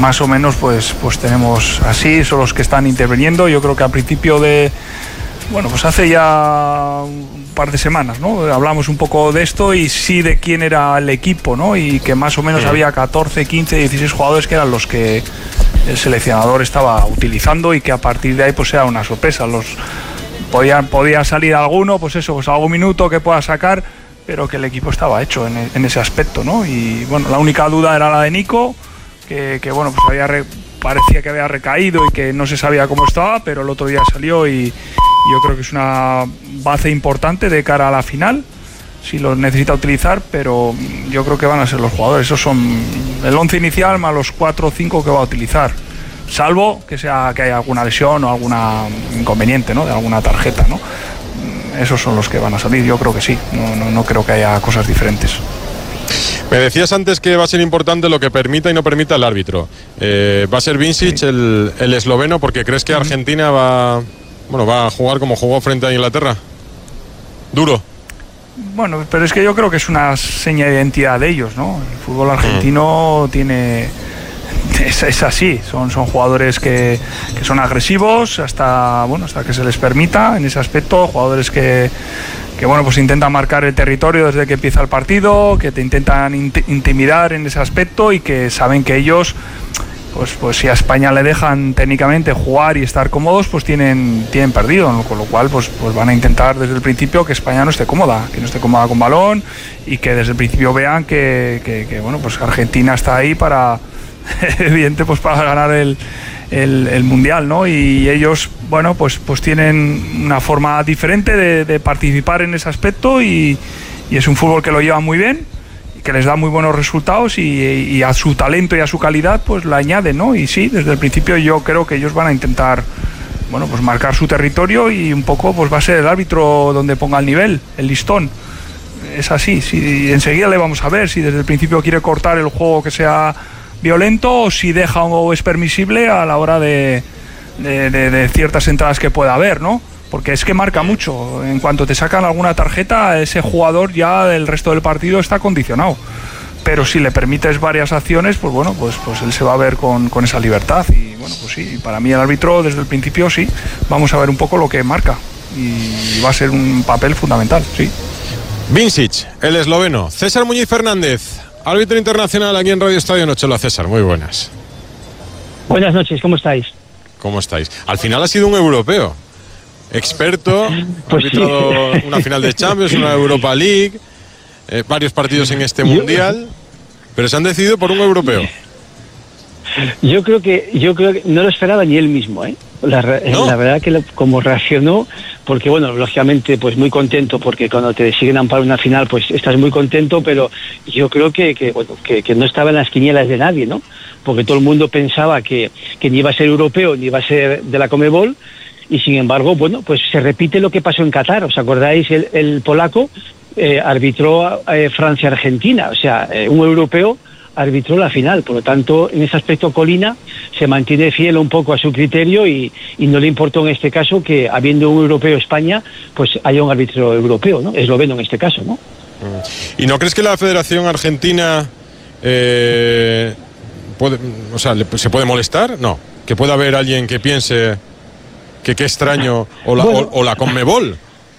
más o menos pues tenemos así, son los que están interviniendo. Yo creo que a principio pues hace ya un par de semanas, ¿no? Hablamos un poco de esto y sí de quién era el equipo, ¿no? Y que más o menos había 14, 15, 16 jugadores que eran los que el seleccionador estaba utilizando, y que a partir de ahí pues era una sorpresa. Podía salir alguno, pues algún minuto que pueda sacar, pero que el equipo estaba hecho en ese aspecto, ¿no? Y bueno, la única duda era la de Nico, que bueno, pues parecía que había recaído y que no se sabía cómo estaba, pero el otro día salió y yo creo que es una base importante de cara a la final, si lo necesita utilizar, pero yo creo que van a ser los jugadores. Esos son el 11 inicial más los 4 o 5 que va a utilizar, salvo que haya alguna lesión o algún inconveniente, ¿no? De alguna tarjeta, ¿no? Esos son los que van a salir, yo creo que sí, no creo que haya cosas diferentes. Me decías antes que va a ser importante lo que permita y no permita el árbitro. ¿Va a ser Vincic, sí, el esloveno, porque crees que Argentina va a jugar como jugó frente a Inglaterra? Duro. Bueno, pero es que yo creo que es una seña de identidad de ellos, ¿no? El fútbol argentino es así, son jugadores que son agresivos hasta que se les permita en ese aspecto, jugadores que pues intentan marcar el territorio desde que empieza el partido, que te intentan intimidar en ese aspecto, y que saben que ellos pues si a España le dejan técnicamente jugar y estar cómodos, pues tienen perdido, ¿no? Con lo cual pues van a intentar desde el principio que España no esté cómoda con balón, y que desde el principio vean que pues Argentina está ahí para evidente pues para ganar el mundial, ¿no? Y ellos pues tienen una forma diferente de participar en ese aspecto, y es un fútbol que lo lleva muy bien, que les da muy buenos resultados, y a su talento y a su calidad pues la añaden, ¿no? Y sí, desde el principio yo creo que ellos van a intentar pues marcar su territorio, y un poco pues va a ser el árbitro donde ponga el nivel, el listón. Es así, si enseguida le vamos a ver si desde el principio quiere cortar el juego que sea violento, o si deja o es permisible a la hora de ciertas entradas que pueda haber, ¿no? Porque es que marca mucho. En cuanto te sacan alguna tarjeta, ese jugador ya del resto del partido está condicionado. Pero si le permites varias acciones, pues él se va a ver con esa libertad. Y pues sí, para mí el árbitro desde el principio sí, vamos a ver un poco lo que marca, y va a ser un papel fundamental, sí. Vincic, el esloveno. César Muñiz Fernández, árbitro internacional aquí en Radio Estadio Noche. Hola César, muy buenas. Buenas noches, ¿cómo estáis? ¿Cómo estáis? Al final ha sido un europeo. Experto, pues ha arbitrado una final de Champions, una Europa League, varios partidos en este Mundial, pero se han decidido por un europeo. Yo creo que no lo esperaba ni él mismo, ¿eh? La verdad que como reaccionó, porque lógicamente pues muy contento, porque cuando te siguen para una final pues estás muy contento, pero yo creo que no estaba en las quinielas de nadie, ¿no? Porque todo el mundo pensaba que ni iba a ser europeo ni iba a ser de la Conmebol. Y sin embargo, pues se repite lo que pasó en Qatar. ¿Os acordáis? El polaco arbitró Francia-Argentina, o sea, un europeo arbitró la final. Por lo tanto, en ese aspecto Colina se mantiene fiel un poco a su criterio, y no le importó en este caso que, habiendo un europeo España, pues haya un árbitro europeo, ¿no? Esloveno en este caso, ¿no? ¿Y no crees que la Federación Argentina se puede molestar? No. ¿Que pueda haber alguien que piense que qué extraño, o la Conmebol?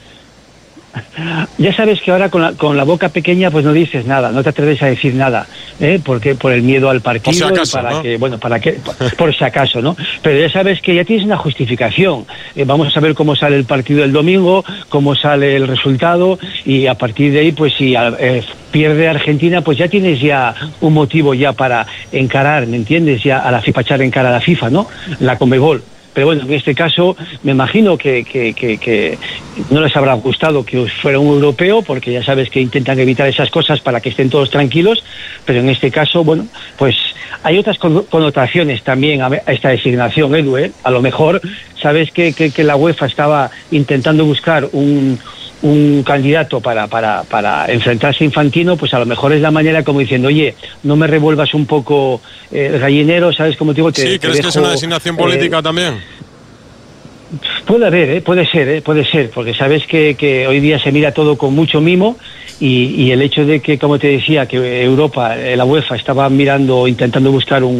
Ya sabes que ahora con la boca pequeña pues no dices nada, no te atreves a decir nada, porque por el miedo al partido, por si acaso, por si acaso, ¿no? Pero ya sabes que ya tienes una justificación. Vamos a ver cómo sale el partido del domingo, cómo sale el resultado, y a partir de ahí pues si pierde Argentina, pues ya tienes ya un motivo ya para encarar, ¿me entiendes? Ya a la FIFA, echar en cara a la FIFA, ¿no? La Conmebol. Pero en este caso me imagino que no les habrá gustado que fuera un europeo, porque ya sabes que intentan evitar esas cosas para que estén todos tranquilos, pero en este caso, pues hay otras connotaciones también a esta designación, Edu, ¿eh? A lo mejor sabes que la UEFA estaba intentando buscar un candidato para enfrentarse a Infantino, pues a lo mejor es la manera como diciendo, oye, no me revuelvas un poco el gallinero, ¿sabes cómo te digo? Sí, ¿crees que es una designación política también? Puede haber, puede ser, porque sabes que hoy día se mira todo con mucho mimo, y el hecho de que, como te decía, que Europa, la UEFA, estaba intentando buscar un